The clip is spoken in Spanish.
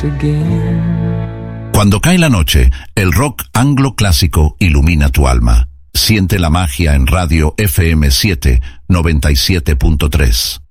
Cuando cae la noche, el rock anglo clásico ilumina tu alma. Siente la magia en Radio FM 7 97.3.